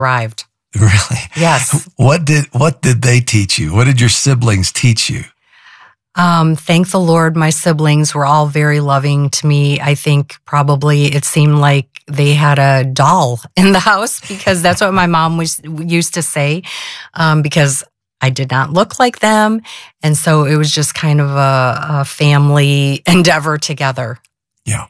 arrived. Really? Yes. What did they teach you? What did your siblings teach you? Thank the Lord, my siblings were all very loving to me. I think probably it seemed like they had a doll in the house, because that's what my mom used to say, because I did not look like them. And so it was just kind of a family endeavor together. Yeah.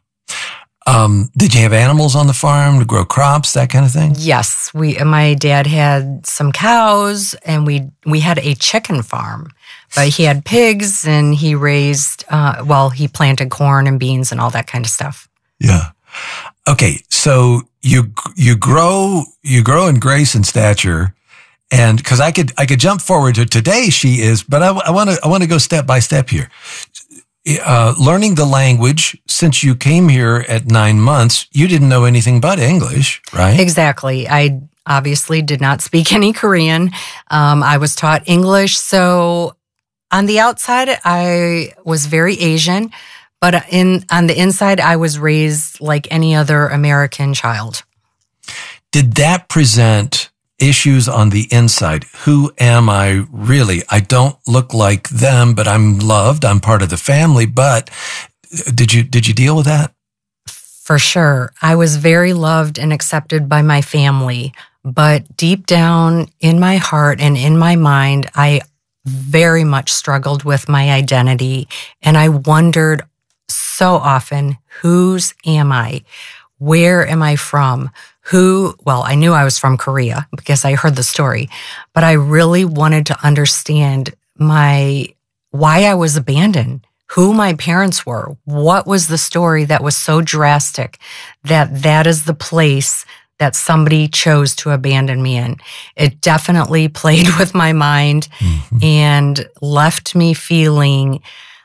Did you have animals on the farm to grow crops, that kind of thing? Yes. My dad had some cows, and we had a chicken farm, but he had pigs, and he raised, he planted corn and beans and all that kind of stuff. Yeah. Okay. So you grow in grace and stature. And because I could jump forward to today but I want to go step by step here. Learning the language, since you came here at 9 months, you didn't know anything but English, right? Exactly. I obviously did not speak any Korean. I was taught English. So on the outside, I was very Asian, but on the inside, I was raised like any other American child. Did that present issues on the inside? Who am I really? I don't look like them, but I'm loved. I'm part of the family. But did you deal with that? For sure. I was very loved and accepted by my family, but deep down in my heart and in my mind, I very much struggled with my identity. And I wondered so often, whose am I? Where am I from? I knew I was from Korea because I heard the story, but I really wanted to understand why I was abandoned, who my parents were, what was the story that was so drastic that is the place that somebody chose to abandon me in. It definitely played with my mind and left me feeling,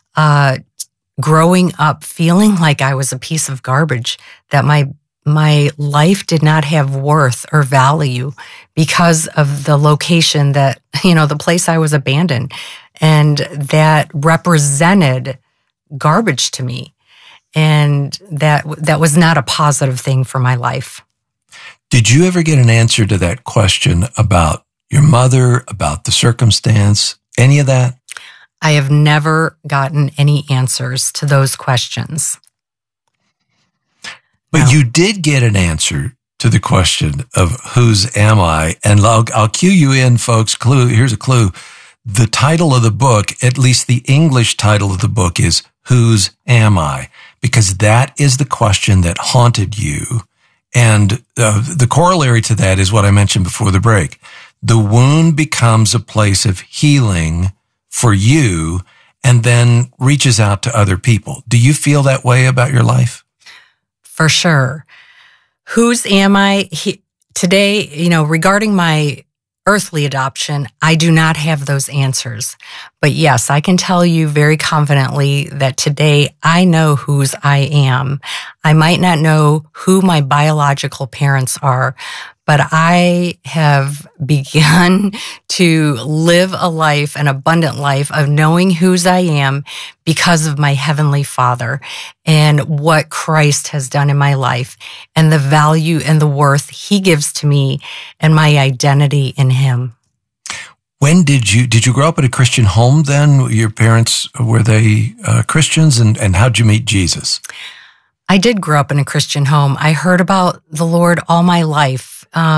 growing up, feeling like I was a piece of garbage, that my life did not have worth or value because of the location that, the place I was abandoned. And that represented garbage to me. And that was not a positive thing for my life. Did you ever get an answer to that question about your mother, about the circumstance, any of that? I have never gotten any answers to those questions. But you did get an answer to the question of whose am I? And I'll cue you in, folks. Here's a clue. The title of the book, at least the English title of the book, is Whose Am I? Because that is the question that haunted you. And the corollary to that is what I mentioned before the break. The wound becomes a place of healing for you and then reaches out to other people. Do you feel that way about your life? For sure. Whose am I? Today, regarding my earthly adoption, I do not have those answers. But yes, I can tell you very confidently that today I know whose I am. I might not know who my biological parents are, but I have begun to live a life, an abundant life of knowing whose I am because of my Heavenly Father and what Christ has done in my life and the value and the worth He gives to me and my identity in Him. When did you grow up in a Christian home then? Your parents, were they Christians? And how'd you meet Jesus? I did grow up in a Christian home. I heard about the Lord all my life.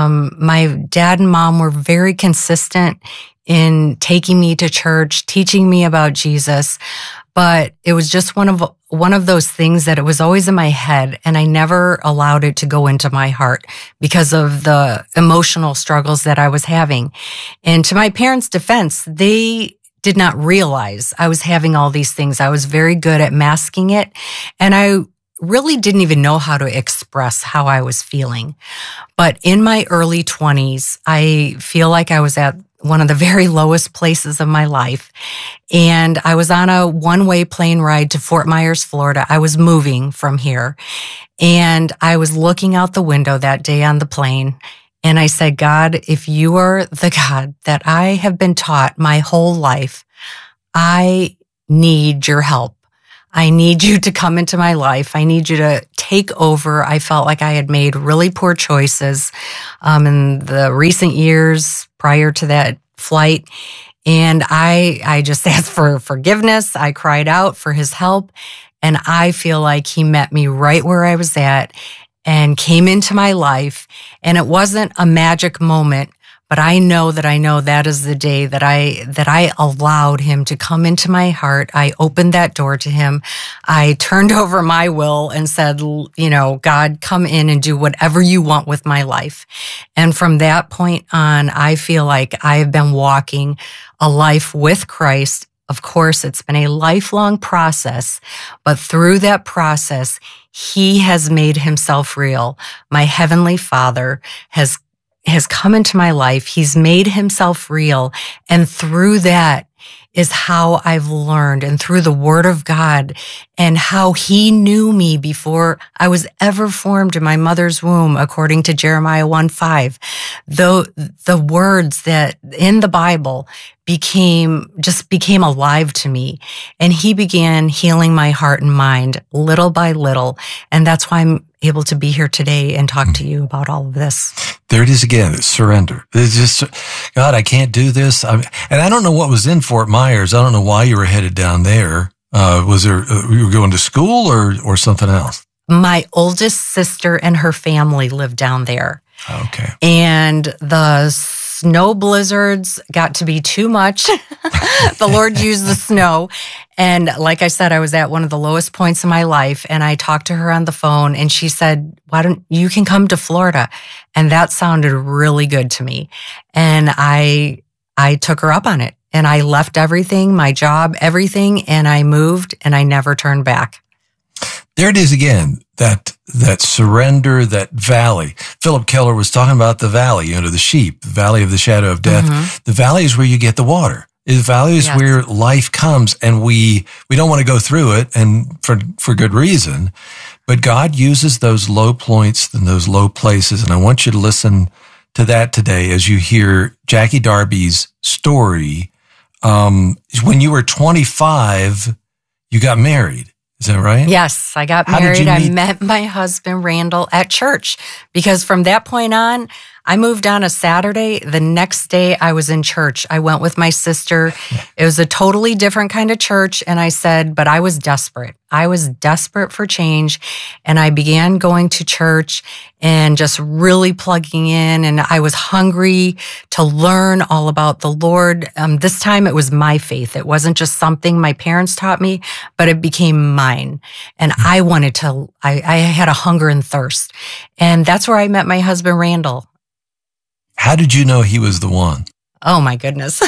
My dad and mom were very consistent in taking me to church, teaching me about Jesus, but it was just one of those things that it was always in my head, and I never allowed it to go into my heart because of the emotional struggles that I was having. And to my parents' defense, they did not realize I was having all these things. I was very good at masking it, and I really didn't even know how to express how I was feeling. But in my early 20s, I feel like I was at one of the very lowest places of my life. And I was on a one-way plane ride to Fort Myers, Florida. I was moving from here. And I was looking out the window that day on the plane. And I said, God, if you are the God that I have been taught my whole life, I need your help. I need you to come into my life. I need you to take over. I felt like I had made really poor choices in the recent years prior to that flight. And I just asked for forgiveness. I cried out for his help. And I feel like he met me right where I was at and came into my life. And it wasn't a magic moment, but I know that is the day that I allowed him to come into my heart. I opened that door to him. I turned over my will and said, God, come in and do whatever you want with my life. And from that point on, I feel like I've been walking a life with Christ. Of course, it's been a lifelong process, but through that process, he has made himself real. My Heavenly Father has come into my life. He's made himself real. And through that is how I've learned, and through the Word of God, and how he knew me before I was ever formed in my mother's womb, according to Jeremiah 1:5. The words that in the Bible became alive to me. And he began healing my heart and mind little by little. And that's why I'm able to be here today and talk to you about all of this. There it is again. It's surrender. It's just, God, I can't do this. And I don't know what was in Fort Myers. I don't know why you were headed down there. Was there, you were going to school or something else? My oldest sister and her family lived down there. Okay. And the snow blizzards got to be too much. The Lord used the snow. And like I said, I was at one of the lowest points in my life. And I talked to her on the phone and she said, you can come to Florida. And that sounded really good to me. And I took her up on it. And I left everything, my job, everything. And I moved and I never turned back. There it is again, that surrender, that valley. Philip Keller was talking about the valley, the sheep, the valley of the shadow of death. Mm-hmm. The valley is where you get the water. The valley is where life comes, and we don't want to go through it, and for good reason. But God uses those low points and those low places, and I want you to listen to that today as you hear Jackie Darby's story. When you were 25, you got married. Is that right? Yes, I got married. I met my husband, Randall, at church, because from that point on, I moved on a Saturday. The next day I was in church. I went with my sister. It was a totally different kind of church. And I said, but I was desperate. I was desperate for change. And I began going to church and just really plugging in. And I was hungry to learn all about the Lord. This time it was my faith. It wasn't just something my parents taught me, but it became mine. And I had a hunger and thirst. And that's where I met my husband, Randall. How did you know he was the one? Oh, my goodness.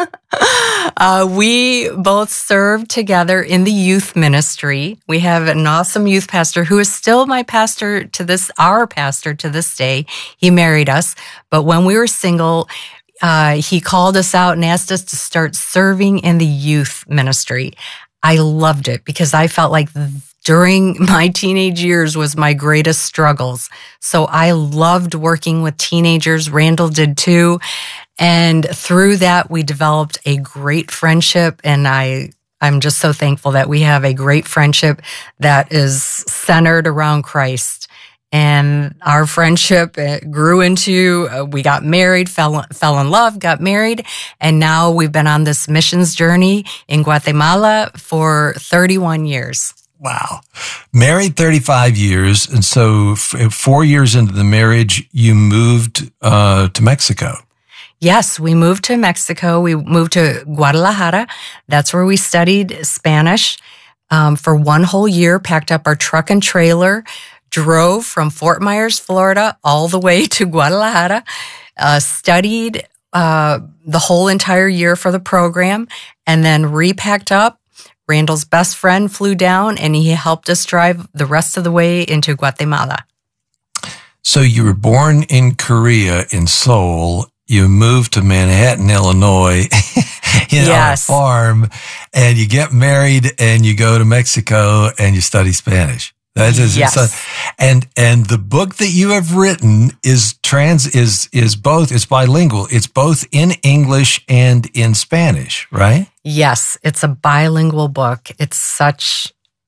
We both served together in the youth ministry. We have an awesome youth pastor who is still our pastor to this day. He married us. But when we were single, he called us out and asked us to start serving in the youth ministry. I loved it because I felt like during my teenage years was my greatest struggles. So I loved working with teenagers. Randall did too. And through that, we developed a great friendship. And I'm just so thankful that we have a great friendship that is centered around Christ. And our friendship grew into, we got married, fell in love, got married. And now we've been on this missions journey in Guatemala for 31 years. Wow. Married 35 years. And so 4 years into the marriage, you moved to Mexico. Yes, we moved to Mexico. We moved to Guadalajara. That's where we studied Spanish for 1 whole year, packed up our truck and trailer, drove from Fort Myers, Florida, all the way to Guadalajara, studied the whole entire year for the program, and then repacked up. Randall's best friend flew down, and he helped us drive the rest of the way into Guatemala. So you were born in Korea, in Seoul. You moved to Manhattan, Illinois, on a farm, and you get married, and you go to Mexico, and you study Spanish. And the book that you have written is both. It's bilingual. It's both in English and in Spanish, right? Yes, it's a bilingual book. It's such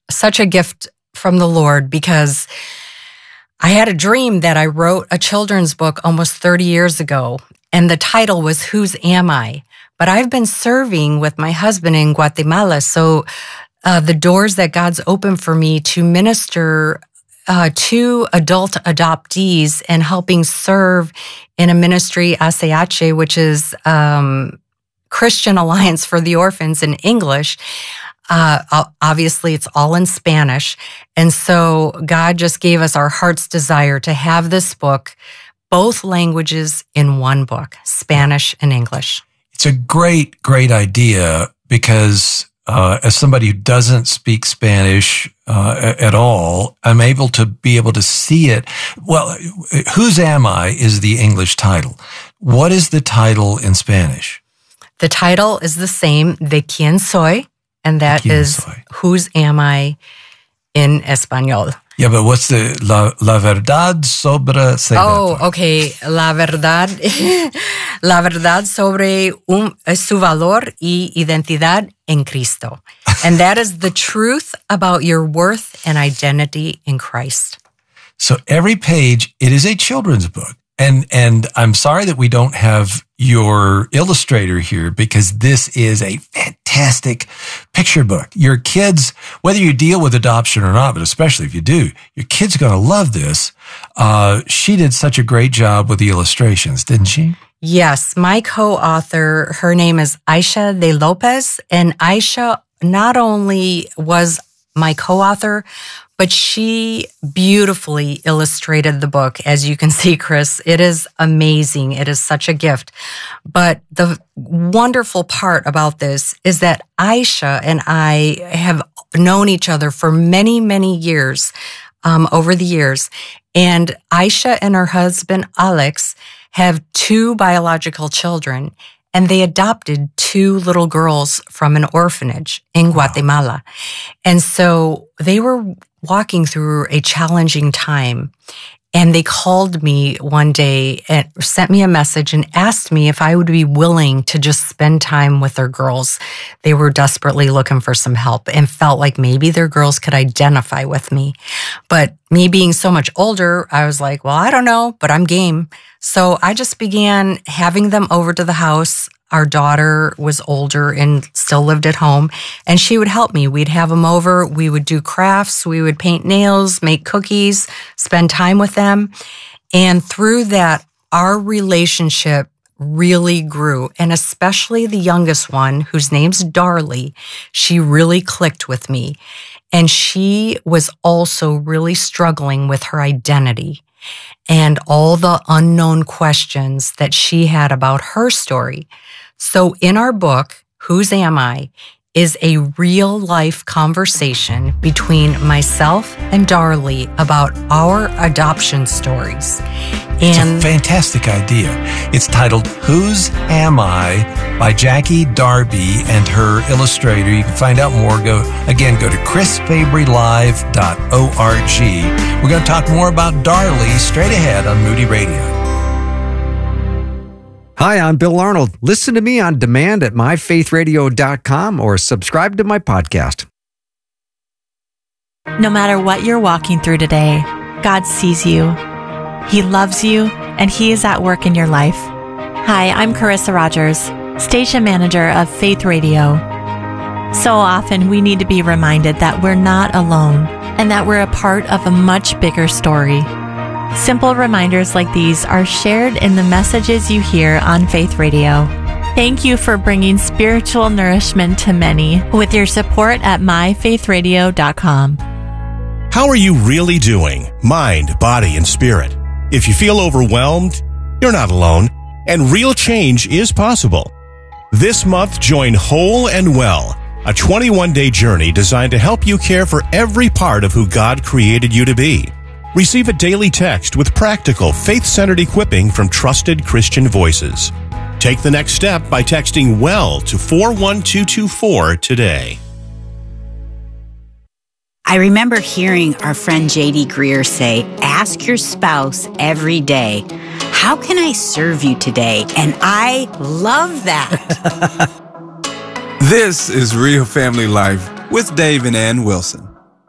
such a gift from the Lord, because I had a dream that I wrote a children's book almost 30 years ago, and the title was Whose Am I? But I've been serving with my husband in Guatemala, so the doors that God's opened for me to minister to adult adoptees and helping serve in a ministry, ACH, which is Christian Alliance for the Orphans in English. Obviously, it's all in Spanish. And so God just gave us our heart's desire to have this book, both languages in one book, Spanish and English. It's a great, great idea because as somebody who doesn't speak Spanish at all, I'm able to see it. Well, Whose Am I is the English title. What is the title in Spanish? The title is the same, De Quién Soy, and that is Whose Am I in Español. Yeah, but what's the la verdad sobre... Oh, okay. La verdad sobre su valor y identidad en Cristo. And that is the truth about your worth and identity in Christ. So every page, it is a children's book. And I'm sorry that we don't have your illustrator here, because this is a fantastic picture book. Your kids, whether you deal with adoption or not, but especially if you do, your kids are going to love this. She did such a great job with the illustrations, didn't she? Yes. My co-author, her name is Aisha de Lopez, and Aisha not only was my co-author, but she beautifully illustrated the book. As you can see, Chris, it is amazing. It is such a gift. But the wonderful part about this is that Aisha and I have known each other for many, many years, over the years. And Aisha and her husband, Alex, have 2 biological children, and they adopted 2 little girls from an orphanage in Guatemala. And so they were walking through a challenging time, and they called me one day and sent me a message and asked me if I would be willing to just spend time with their girls. They were desperately looking for some help and felt like maybe their girls could identify with me. But me being so much older, I was like, well, I don't know, but I'm game. So I just began having them over to the house. Our daughter was older and still lived at home, and she would help me. We'd have them over. We would do crafts. We would paint nails, make cookies, spend time with them. And through that, our relationship really grew. And especially the youngest one, whose name's Darlie, she really clicked with me. And she was also really struggling with her identity and all the unknown questions that she had about her story. So in our book, Whose Am I? Is a real life conversation between myself and Darlie about our adoption stories. It's a fantastic idea. It's titled Whose Am I? By Jackie Darby and her illustrator. You can find out more. Go to chrisfabrylive.org. We're going to talk more about Darlie straight ahead on Moody Radio. Hi, I'm Bill Arnold. Listen to me on demand at myfaithradio.com or subscribe to my podcast. No matter what you're walking through today, God sees you. He loves you, and He is at work in your life. Hi, I'm Carissa Rogers, station manager of Faith Radio. So often we need to be reminded that we're not alone and that we're a part of a much bigger story. Simple reminders like these are shared in the messages you hear on Faith Radio. Thank you for bringing spiritual nourishment to many with your support at myfaithradio.com. How are you really doing? Mind, body, and spirit. If you feel overwhelmed, you're not alone, and real change is possible. This month, join Whole and Well, a 21-day journey designed to help you care for every part of who God created you to be. Receive a daily text with practical, faith-centered equipping from trusted Christian voices. Take the next step by texting WELL to 41224 today. I remember hearing our friend J.D. Greer say, ask your spouse every day, how can I serve you today? And I love that. This is Real Family Life with Dave and Ann Wilson.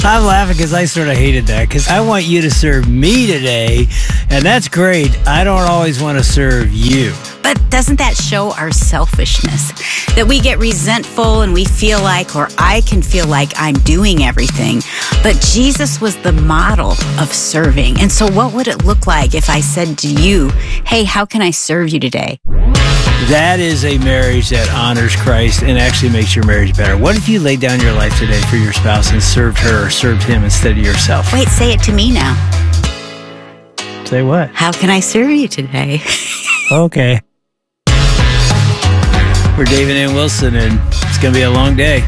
I'm laughing because I sort of hated that, because I want you to serve me today, and that's great. I don't always want to serve you. But doesn't that show our selfishness? That we get resentful and we feel like, or I can feel like I'm doing everything. But Jesus was the model of serving. And so what would it look like if I said to you, hey, how can I serve you today? That is a marriage that honors Christ and actually makes your marriage better. What if you laid down your life today for your spouse and served her or served him instead of yourself? Wait, say it to me now. Say what? How can I serve you today? Okay. We're David Ann Wilson, and it's going to be a long day.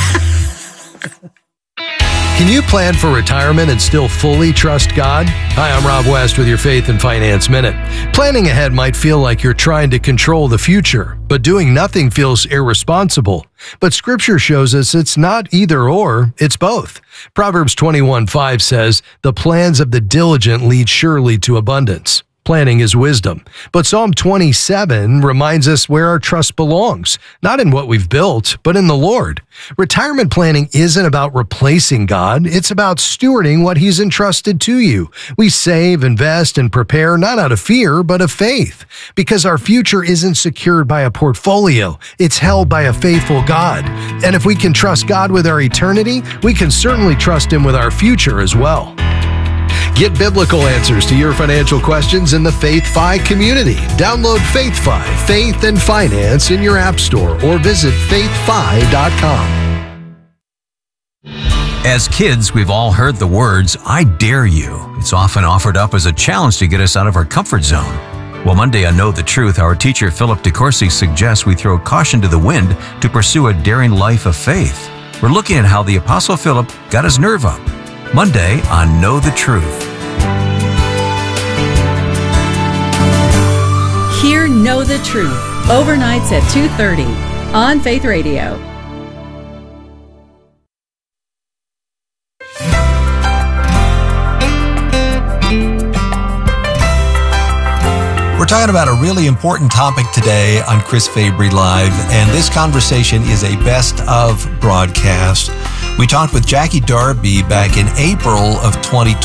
Can you plan for retirement and still fully trust God? Hi, I'm Rob West with your Faith and Finance Minute. Planning ahead might feel like you're trying to control the future, but doing nothing feels irresponsible. But Scripture shows us it's not either or, it's both. Proverbs 21:5 says, "The plans of the diligent lead surely to abundance." Planning is wisdom. But Psalm 27 reminds us where our trust belongs, not in what we've built, but in the Lord. Retirement planning isn't about replacing God. It's about stewarding what He's entrusted to you. We save, invest, and prepare not out of fear, but of faith. Because our future isn't secured by a portfolio. It's held by a faithful God. And if we can trust God with our eternity, we can certainly trust Him with our future as well. Get biblical answers to your financial questions in the Faith Fi community. Download Faith Fi, Faith and Finance in your app store or visit faithfi.com. As kids, we've all heard the words, "I dare you." It's often offered up as a challenge to get us out of our comfort zone. Well, Monday on Know the Truth, our teacher Philip DeCourcy suggests we throw caution to the wind to pursue a daring life of faith. We're looking at how the Apostle Philip got his nerve up. Monday on Know the Truth. Hear Know the Truth, overnights at 2:30 on Faith Radio. We're talking about a really important topic today on Chris Fabry Live, and this conversation is a best of broadcast. We talked with Jackie Darby back in April of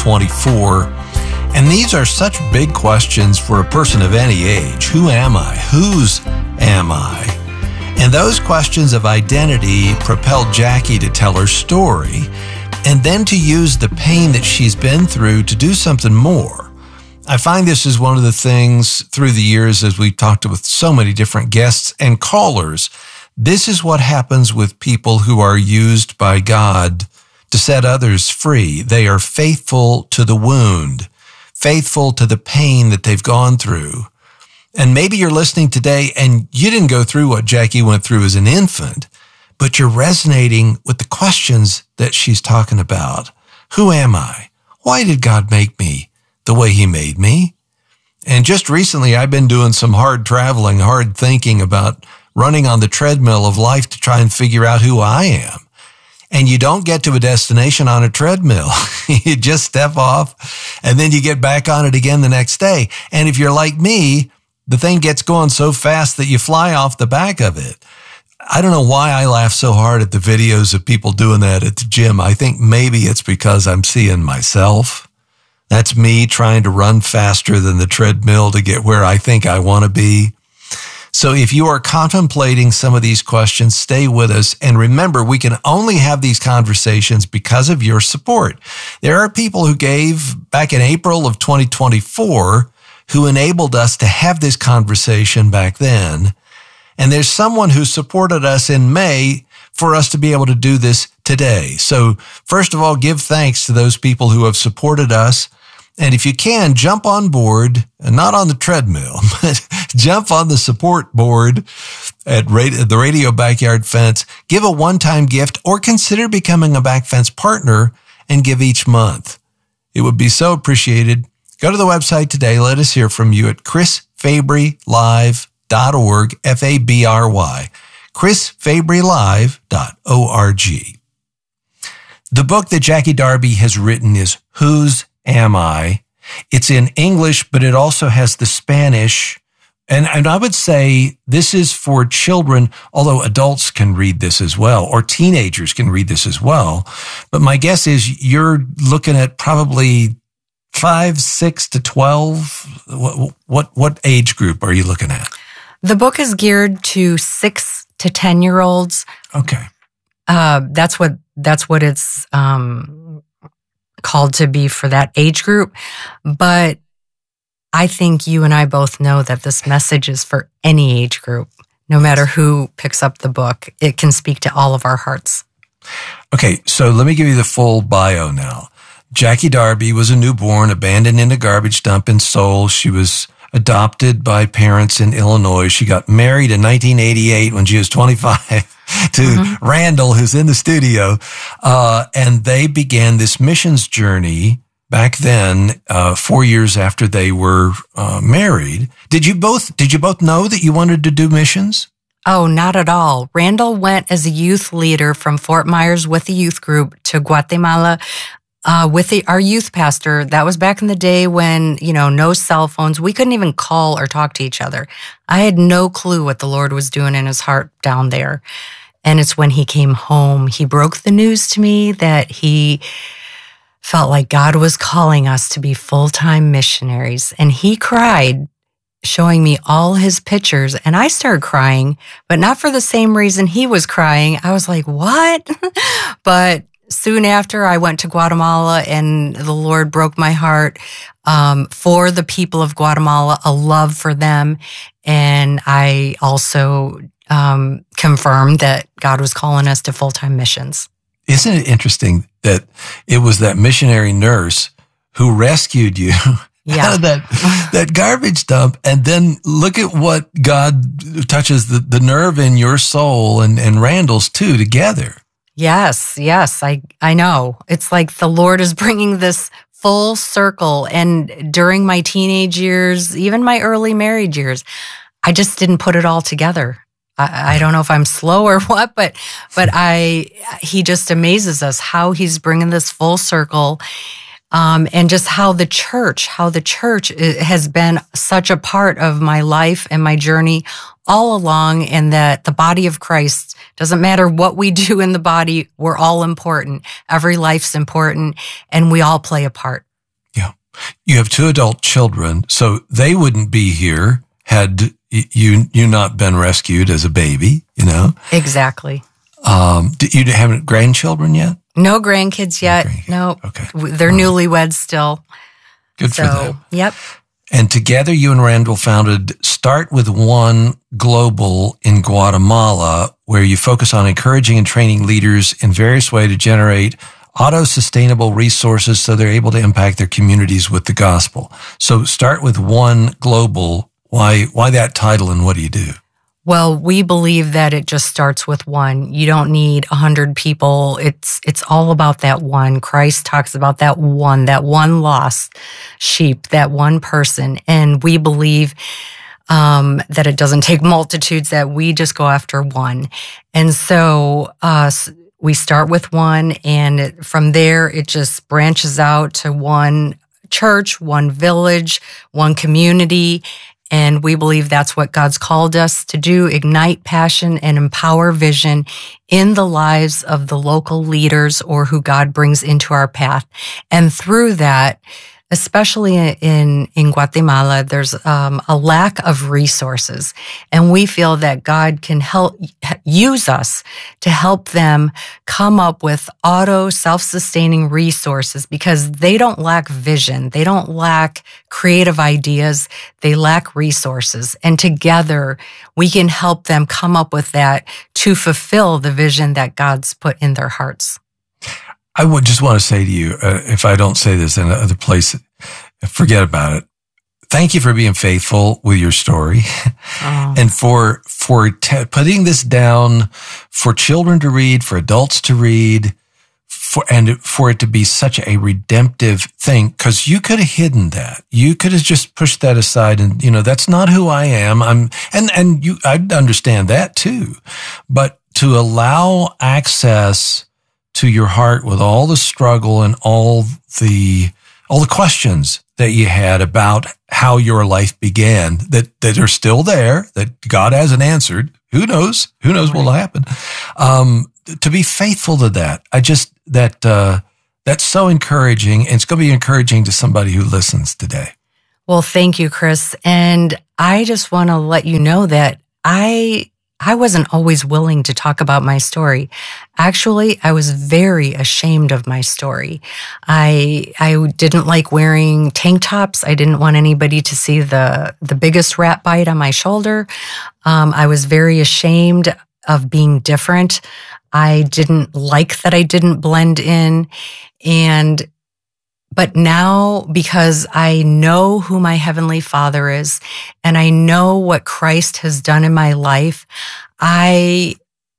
2024, and these are such big questions for a person of any age. Who am I? Whose am I? And those questions of identity propelled Jackie to tell her story, and then to use the pain that she's been through to do something more. I find this is one of the things through the years as we've talked with so many different guests and callers. This is what happens with people who are used by God to set others free. They are faithful to the wound, faithful to the pain that they've gone through. And maybe you're listening today and you didn't go through what Jackie went through as an infant, but you're resonating with the questions that she's talking about. Who am I? Why did God make me the way He made me? And just recently, I've been doing some hard traveling, hard thinking about running on the treadmill of life to try and figure out who I am. And you don't get to a destination on a treadmill. You just step off and then you get back on it again the next day. And if you're like me, the thing gets going so fast that you fly off the back of it. I don't know why I laugh so hard at the videos of people doing that at the gym. I think maybe it's because I'm seeing myself. That's me trying to run faster than the treadmill to get where I think I want to be. So if you are contemplating some of these questions, stay with us. And remember, we can only have these conversations because of your support. There are people who gave back in April of 2024 who enabled us to have this conversation back then. And there's someone who supported us in May for us to be able to do this today. So first of all, give thanks to those people who have supported us. And if you can, jump on board, not on the treadmill, but jump on the support board at the Radio Backyard Fence, give a one-time gift, or consider becoming a Back Fence partner and give each month. It would be so appreciated. Go to the website today. Let us hear from you at chrisfabrylive.org, F-A-B-R-Y, chrisfabrylive.org. The book that Jackie Darby has written is Whose Am I? It's in English, but it also has the Spanish And I would say this is for children, although adults can read this as well, or teenagers can read this as well. But my guess is you're looking at probably 5, 6 to 12. What age group are you looking at? The book is geared to 6 to 10-year-olds. Okay. That's what it's called to be for that age group. But I think you and I both know that this message is for any age group. No matter who picks up the book, it can speak to all of our hearts. Okay, so let me give you the full bio now. Jackie Darby was a newborn abandoned in a garbage dump in Seoul. She was adopted by parents in Illinois. She got married in 1988 when she was 25 to Randall, who's in the studio. And they began this missions journey back then, 4 years after they were married. Did you both know that you wanted to do missions? Oh, not at all. Randall went as a youth leader from Fort Myers with a youth group to Guatemala with our youth pastor. That was back in the day when, no cell phones. We couldn't even call or talk to each other. I had no clue what the Lord was doing in his heart down there. And it's when he came home, he broke the news to me that he felt like God was calling us to be full-time missionaries. And he cried, showing me all his pictures. And I started crying, but not for the same reason he was crying. I was like, what? But soon after, I went to Guatemala, and the Lord broke my heart for the people of Guatemala, a love for them. And I also confirmed that God was calling us to full-time missions. Isn't it interesting that it was that missionary nurse who rescued you out of that garbage dump? And then look at what God touches the nerve in your soul and Randall's too together. Yes, I know. It's like the Lord is bringing this full circle. And during my teenage years, even my early married years, I just didn't put it all together. I don't know if I'm slow or what, but he just amazes us how he's bringing this full circle, and just how the church has been such a part of my life and my journey all along, and that the body of Christ, doesn't matter what we do in the body, we're all important. Every life's important, and we all play a part. Yeah. You have 2 adult children, so they wouldn't be here had you not been rescued as a baby, Exactly. You haven't grandchildren yet? No grandkids yet. No. Okay. They're newlyweds still. Good for them. Yep. And together you and Randall founded Start With One Global in Guatemala, where you focus on encouraging and training leaders in various ways to generate auto-sustainable resources so they're able to impact their communities with the gospel. So Start With One Global. Why that title, and what do you do? Well, we believe that it just starts with one. You don't need 100 people. It's all about that one. Christ talks about that one lost sheep, that one person. And we believe that it doesn't take multitudes, that we just go after one. And so we start with one, and from there it just branches out to one church, one village, one community. And we believe that's what God's called us to do, ignite passion and empower vision in the lives of the local leaders or who God brings into our path. And through that, especially in Guatemala, there's a lack of resources. And we feel that God can use us to help them come up with self-sustaining resources, because they don't lack vision. They don't lack creative ideas. They lack resources. And together, we can help them come up with that to fulfill the vision that God's put in their hearts. I would just want to say to you, if I don't say this in another place, forget about it. Thank you for being faithful with your story, and for putting this down for children to read, for adults to read, and for it to be such a redemptive thing. Because you could have hidden that. You could have just pushed that aside, and that's not who I am. I'd understand that too, but to allow access to your heart with all the struggle and all the all the questions that you had about how your life began that are still there, that God hasn't answered. Who knows? Who knows what will happen? To be faithful to that, that's so encouraging, and it's going to be encouraging to somebody who listens today. Well, thank you, Chris. And I just want to let you know that I wasn't always willing to talk about my story. Actually, I was very ashamed of my story. I didn't like wearing tank tops. I didn't want anybody to see the biggest rat bite on my shoulder. I was very ashamed of being different. I didn't like that I didn't blend in. But now, because I know who my Heavenly Father is, and I know what Christ has done in my life, I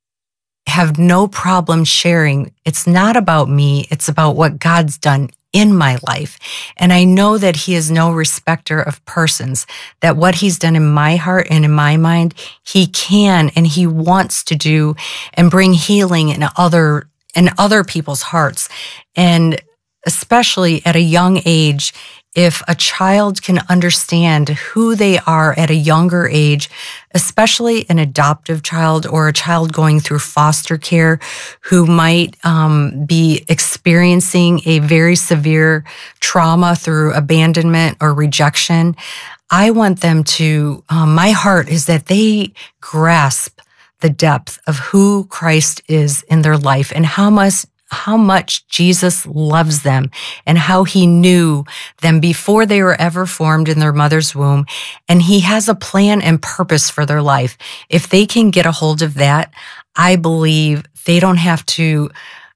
have no problem sharing. It's not about me. It's about what God's done in my life. And I know that He is no respecter of persons, that what He's done in my heart and in my mind, He can and He wants to do and bring healing in other people's hearts. And especially at a young age, if a child can understand who they are at a younger age, especially an adoptive child or a child going through foster care who might be experiencing a very severe trauma through abandonment or rejection, I want them to, my heart is that they grasp the depth of who Christ is in their life and how much Jesus loves them and how He knew them before they were ever formed in their mother's womb. And He has a plan and purpose for their life. If they can get a hold of that, I believe they don't have to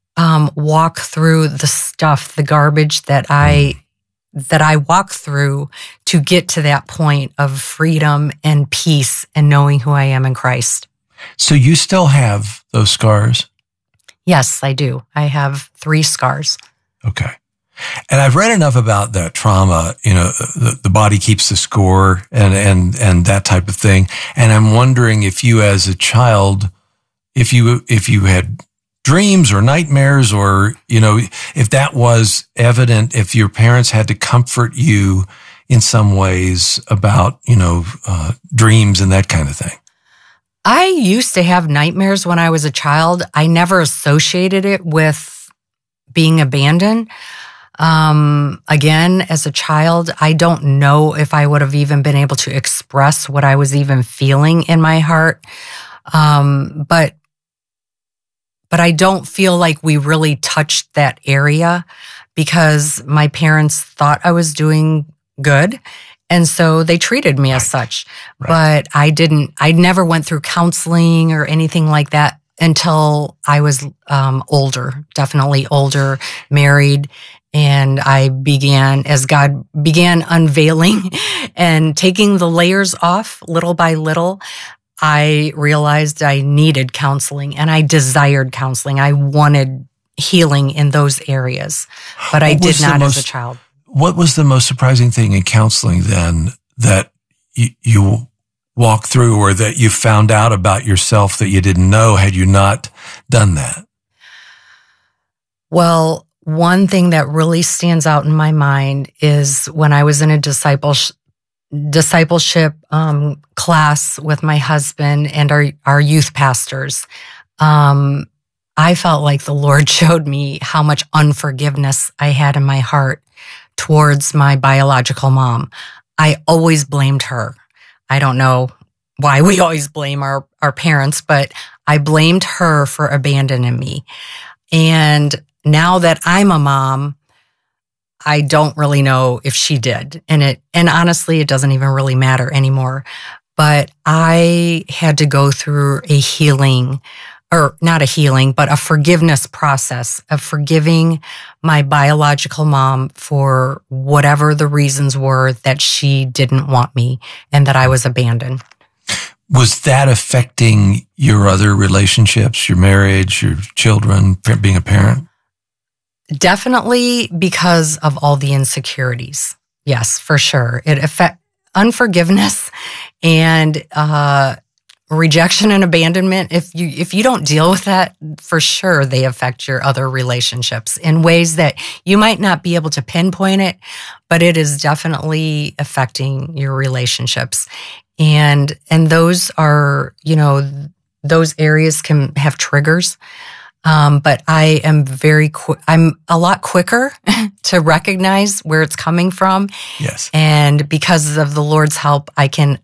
walk through the stuff, the garbage that I walk through to get to that point of freedom and peace and knowing who I am in Christ. So you still have those scars? Yes, I do. I have 3 scars. Okay. And I've read enough about that trauma, the body keeps the score and that type of thing. And I'm wondering if you as a child, if you had dreams or nightmares or, if that was evident, if your parents had to comfort you in some ways about, dreams and that kind of thing. I used to have nightmares when I was a child. I never associated it with being abandoned. Again, as a child, I don't know if I would have even been able to express what I was even feeling in my heart. But I don't feel like we really touched that area because my parents thought I was doing good. And so they treated me as such, but I never went through counseling or anything like that until I was older, definitely older, married. And as God began unveiling and taking the layers off little by little, I realized I needed counseling and I desired counseling. I wanted healing in those areas, but I did not as a child. What was the most surprising thing in counseling then that you walked through or that you found out about yourself that you didn't know had you not done that? Well, one thing that really stands out in my mind is when I was in a discipleship class with my husband and our youth pastors. I felt like the Lord showed me how much unforgiveness I had in my heart towards my biological mom. I always blamed her. I don't know why we always blame our parents, but I blamed her for abandoning me. And now that I'm a mom, I don't really know if she did. And honestly, it doesn't even really matter anymore. But I had to go through a healing, or not a healing, but a forgiveness process of forgiving my biological mom for whatever the reasons were that she didn't want me and that I was abandoned. Was that affecting your other relationships, your marriage, your children, being a parent? Definitely because of all the insecurities. Yes, for sure. It affects unforgiveness and rejection and abandonment, if you don't deal with that, for sure they affect your other relationships in ways that you might not be able to pinpoint it, but it is definitely affecting your relationships. And those are, those areas can have triggers. But I am I'm a lot quicker to recognize where it's coming from. Yes. And because of the Lord's help, I can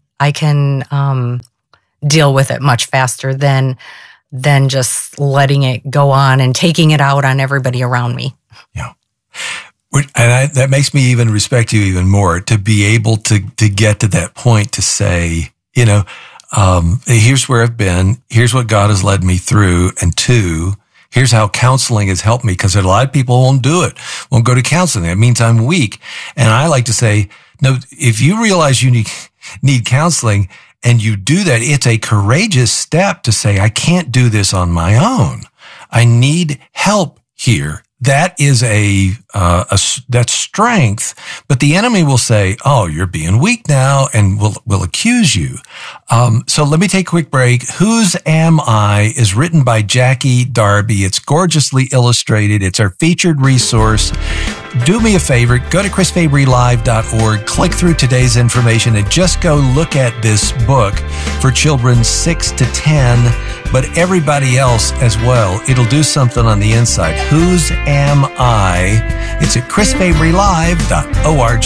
deal with it much faster than just letting it go on and taking it out on everybody around me. Yeah. And that makes me even respect you even more, to be able to get to that point to say, here's where I've been, here's what God has led me through, and 2, here's how counseling has helped me, because a lot of people won't do it, won't go to counseling. That means I'm weak. And I like to say, no, if you realize you need counseling and you do that, it's a courageous step to say, I can't do this on my own. I need help here. That is that's strength, but the enemy will say, "Oh, you're being weak now," and will accuse you. So let me take a quick break. Whose Am I is written by Jackie Darby. It's gorgeously illustrated. It's our featured resource. Do me a favor, go to chrisfabrylive.org, click through today's information, and just go look at this book for children 6 to 10, but everybody else as well. It'll do something on the inside. Whose Am I? It's at chrisfabrylive.org.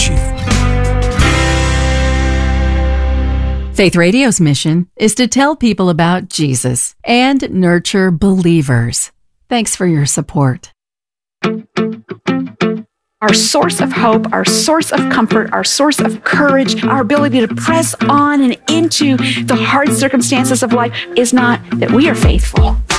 Faith Radio's mission is to tell people about Jesus and nurture believers. Thanks for your support. Our source of hope, our source of comfort, our source of courage, our ability to press on and into the hard circumstances of life is not that we are faithful,